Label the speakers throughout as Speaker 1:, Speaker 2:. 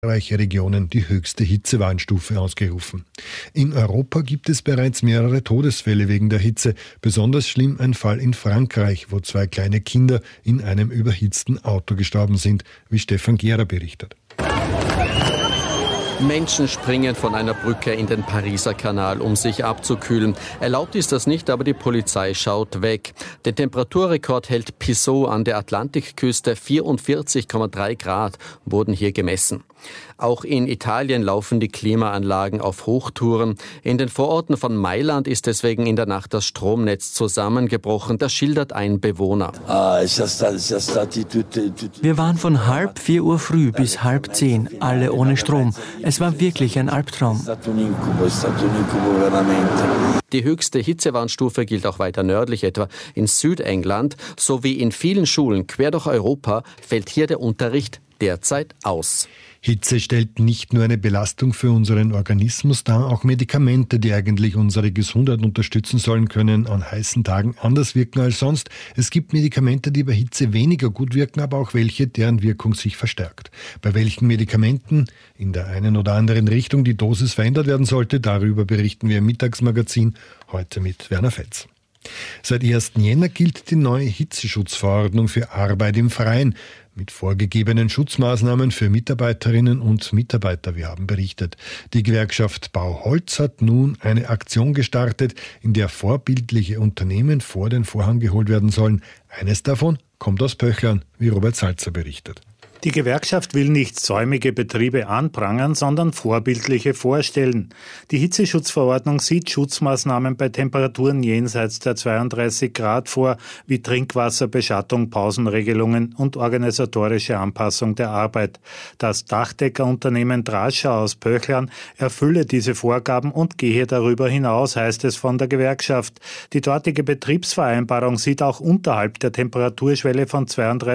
Speaker 1: Zahlreiche Regionen die höchste Hitzewarnstufe ausgerufen. In Europa gibt es bereits mehrere Todesfälle wegen der Hitze. Besonders schlimm ein Fall in Frankreich, wo 2 kleine Kinder in einem überhitzten Auto gestorben sind, wie Stefan Gera berichtet.
Speaker 2: Menschen springen von einer Brücke in den Pariser Kanal, um sich abzukühlen. Erlaubt ist das nicht, aber die Polizei schaut weg. Den Temperaturrekord hält Pissot an der Atlantikküste. 44,3 Grad wurden hier gemessen. Auch in Italien laufen die Klimaanlagen auf Hochtouren. In den Vororten von Mailand ist deswegen in der Nacht das Stromnetz zusammengebrochen. Das schildert ein Bewohner.
Speaker 3: Wir waren von 3:30 Uhr früh bis 9:30, alle ohne Strom. Es war wirklich ein Albtraum.
Speaker 2: Die höchste Hitzewarnstufe gilt auch weiter nördlich, etwa in Südengland. Sowie in vielen Schulen quer durch Europa fällt hier der Unterricht derzeit aus.
Speaker 1: Hitze stellt nicht nur eine Belastung für unseren Organismus dar, auch Medikamente, die eigentlich unsere Gesundheit unterstützen sollen, können an heißen Tagen anders wirken als sonst. Es gibt Medikamente, die bei Hitze weniger gut wirken, aber auch welche, deren Wirkung sich verstärkt. Bei welchen Medikamenten in der einen oder anderen Richtung die Dosis verändert werden sollte, darüber berichten wir im Mittagsmagazin, heute mit Werner Fetz. Seit 1. Jänner gilt die neue Hitzeschutzverordnung für Arbeit im Freien mit vorgegebenen Schutzmaßnahmen für Mitarbeiterinnen und Mitarbeiter. Wir haben berichtet. Die Gewerkschaft Bauholz hat nun eine Aktion gestartet, in der vorbildliche Unternehmen vor den Vorhang geholt werden sollen. Eines davon kommt aus Pöchlern, wie Robert Salzer berichtet.
Speaker 4: Die Gewerkschaft will nicht säumige Betriebe anprangern, sondern vorbildliche vorstellen. Die Hitzeschutzverordnung sieht Schutzmaßnahmen bei Temperaturen jenseits der 32 Grad vor, wie Trinkwasserbeschattung, Pausenregelungen und organisatorische Anpassung der Arbeit. Das Dachdeckerunternehmen Drascher aus Pöchlern erfülle diese Vorgaben und gehe darüber hinaus, heißt es von der Gewerkschaft. Die dortige Betriebsvereinbarung sieht auch unterhalb der Temperaturschwelle von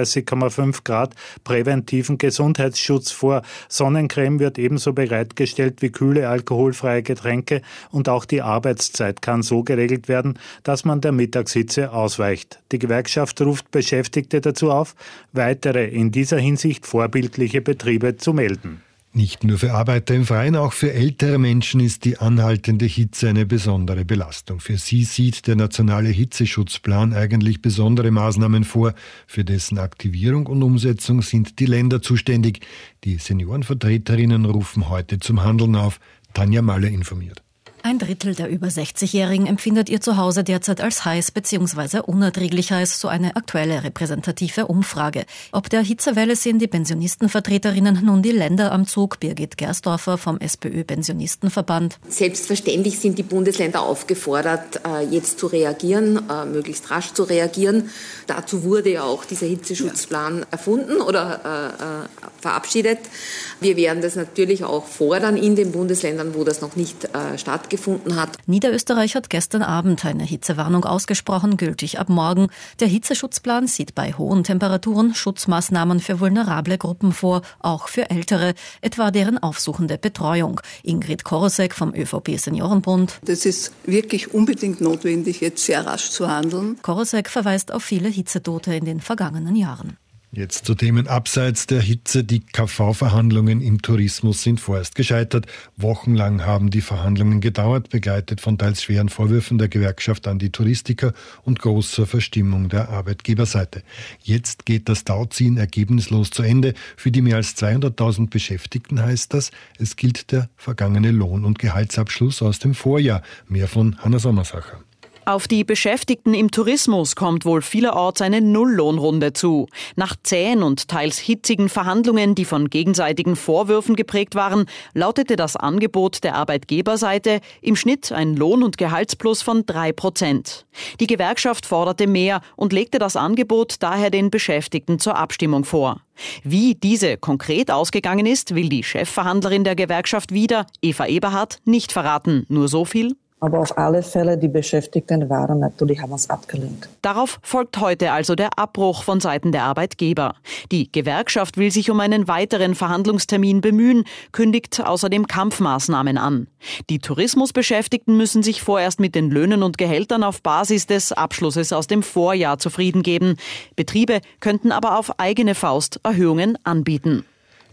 Speaker 4: 32,5 Grad präventiven Gesundheitsschutz vor. Sonnencreme wird ebenso bereitgestellt wie kühle alkoholfreie Getränke und auch die Arbeitszeit kann so geregelt werden, dass man der Mittagshitze ausweicht. Die Gewerkschaft ruft Beschäftigte dazu auf, weitere in dieser Hinsicht vorbildliche Betriebe zu melden.
Speaker 1: Nicht nur für Arbeiter im Freien, auch für ältere Menschen ist die anhaltende Hitze eine besondere Belastung. Für sie sieht der nationale Hitzeschutzplan eigentlich besondere Maßnahmen vor. Für dessen Aktivierung und Umsetzung sind die Länder zuständig. Die Seniorenvertreterinnen rufen heute zum Handeln auf. Tanja Malle informiert.
Speaker 5: 1/3 der über 60-Jährigen empfindet ihr Zuhause derzeit als heiß bzw. unerträglich heiß, so eine aktuelle repräsentative Umfrage. Ob der Hitzewelle sehen die Pensionistenvertreterinnen nun die Länder am Zug. Birgit Gersdorfer vom SPÖ-Pensionistenverband.
Speaker 6: Selbstverständlich sind die Bundesländer aufgefordert, jetzt zu reagieren, möglichst rasch zu reagieren. Dazu wurde ja auch dieser Hitzeschutzplan erfunden oder verabschiedet. Wir werden das natürlich auch fordern in den Bundesländern, wo das noch nicht stattgefunden hat.
Speaker 5: Niederösterreich hat gestern Abend eine Hitzewarnung ausgesprochen, gültig ab morgen. Der Hitzeschutzplan sieht bei hohen Temperaturen Schutzmaßnahmen für vulnerable Gruppen vor, auch für Ältere, etwa deren aufsuchende Betreuung. Ingrid Korosek vom ÖVP-Seniorenbund.
Speaker 7: Das ist wirklich unbedingt notwendig, jetzt sehr rasch zu handeln.
Speaker 5: Korosek verweist auf viele Hitzetote in den vergangenen Jahren.
Speaker 1: Jetzt zu Themen abseits der Hitze. Die KV-Verhandlungen im Tourismus sind vorerst gescheitert. Wochenlang haben die Verhandlungen gedauert, begleitet von teils schweren Vorwürfen der Gewerkschaft an die Touristiker und großer Verstimmung der Arbeitgeberseite. Jetzt geht das Tauziehen ergebnislos zu Ende. Für die mehr als 200.000 Beschäftigten heißt das, es gilt der vergangene Lohn- und Gehaltsabschluss aus dem Vorjahr. Mehr von Hanna Sommersacher.
Speaker 8: Auf die Beschäftigten im Tourismus kommt wohl vielerorts eine Nulllohnrunde zu. Nach zähen und teils hitzigen Verhandlungen, die von gegenseitigen Vorwürfen geprägt waren, lautete das Angebot der Arbeitgeberseite im Schnitt ein Lohn- und Gehaltsplus von 3%. Die Gewerkschaft forderte mehr und legte das Angebot daher den Beschäftigten zur Abstimmung vor. Wie diese konkret ausgegangen ist, will die Chefverhandlerin der Gewerkschaft wieder, Eva Eberhardt, nicht verraten. Nur so viel:
Speaker 9: Aber auf alle Fälle, die Beschäftigten waren natürlich, haben es abgelehnt.
Speaker 8: Darauf folgt heute also der Abbruch von Seiten der Arbeitgeber. Die Gewerkschaft will sich um einen weiteren Verhandlungstermin bemühen, kündigt außerdem Kampfmaßnahmen an. Die Tourismusbeschäftigten müssen sich vorerst mit den Löhnen und Gehältern auf Basis des Abschlusses aus dem Vorjahr zufrieden geben. Betriebe könnten aber auf eigene Faust Erhöhungen anbieten.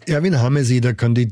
Speaker 1: Erwin Hameseder kandidiert